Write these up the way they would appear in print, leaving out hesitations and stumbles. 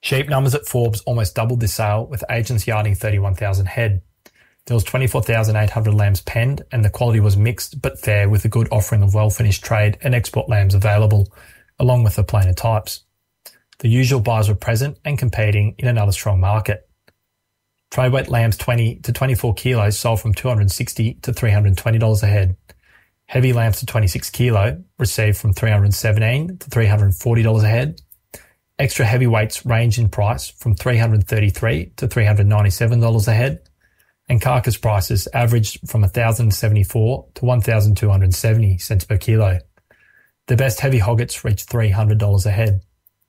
Sheep numbers at Forbes almost doubled this sale, with agents yarding 31,000 head. There was 24,800 lambs penned, and the quality was mixed but fair, with a good offering of well-finished trade and export lambs available, along with the plainer types. The usual buyers were present and competing in another strong market. Trade weight lambs 20 to 24 kilos sold from $260 to $320 a head. Heavy lambs to 26 kilo received from $317 to $340 a head. Extra heavyweights range in price from $333 to $397 a head, and carcass prices averaged from $1,074 to $1,270 per kilo. The best heavy hoggets reached $300 a head.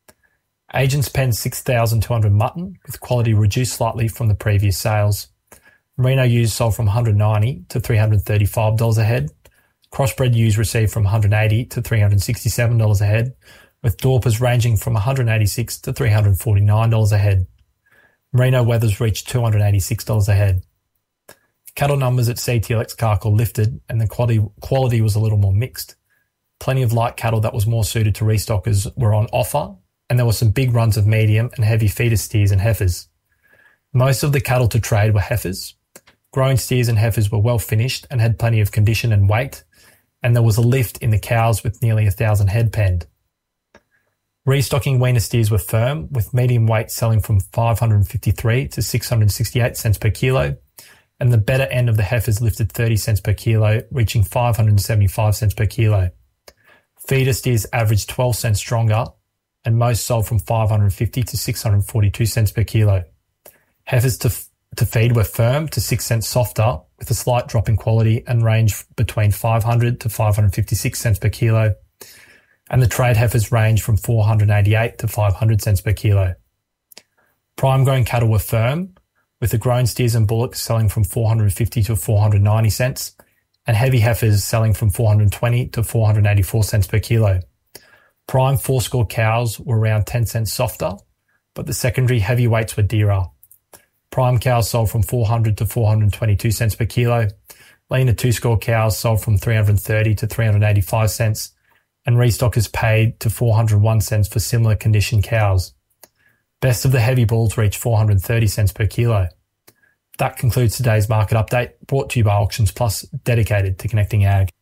Agents penned 6,200 mutton, with quality reduced slightly from the previous sales. Merino ewes sold from $190 to $335 a head. Crossbred ewes received from $180 to $367 a head, with Dorpers ranging from $186 to $349 a head. Merino wethers reached $286 a head. Cattle numbers at CTLX Cargill lifted, and the quality was a little more mixed. Plenty of light cattle that was more suited to restockers were on offer, and there were some big runs of medium and heavy feeder steers and heifers. Most of the cattle to trade were heifers. Grown steers and heifers were well finished and had plenty of condition and weight, and there was a lift in the cows with nearly 1,000 head penned. Restocking weaner steers were firm, with medium weight selling from $553 to $668 per kilo, and the better end of the heifers lifted 30 cents per kilo, reaching 575 cents per kilo. Feeder steers averaged 12 cents stronger, and most sold from 550 to 642 cents per kilo. Heifers to feed were firm to 6 cents softer, with a slight drop in quality, and range between 500 to 556 cents per kilo. And the trade heifers range from 488 to 500 cents per kilo. Prime grown cattle were firm, with the grown steers and bullocks selling from 450 to 490 cents, and heavy heifers selling from 420 to 484 cents per kilo. Prime four-score cows were around 10 cents softer, but the secondary heavyweights were dearer. Prime cows sold from 400 to 422 cents per kilo. Leaner two-score cows sold from 330 to 385 cents, and restockers paid to 401 cents for similar condition cows. Best of the heavy bulls reached 430 cents per kilo. That concludes today's market update, brought to you by Auctions Plus, dedicated to connecting ag.